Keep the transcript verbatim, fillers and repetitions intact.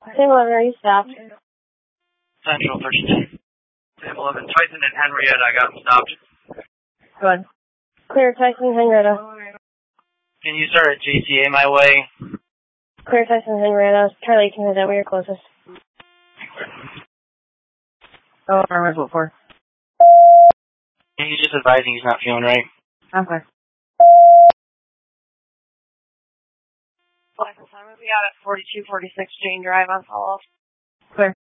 Sam eleven, are you stopped? Central thirty-two. Sam eleven, Tyson and Henrietta, I got them stopped. Good. Clear Tyson, Henrietta. Can you start at J C A my way? Clear Tyson, Henrietta. Charlie, can you head that way, you're closest. Oh, where's what for? He's just advising he's not feeling right. Okay. Black and Sun will be out at forty-two forty-six Jane Drive on follow-up. Clear.